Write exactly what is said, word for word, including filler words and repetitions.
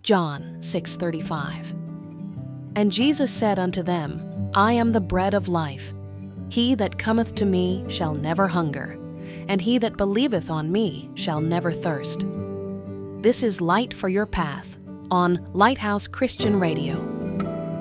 John six thirty-five. And Jesus said unto them, I am the bread of life. He that cometh to me shall never hunger, and he that believeth on me shall never thirst. This is Light for Your Path on Lighthouse Christian Radio.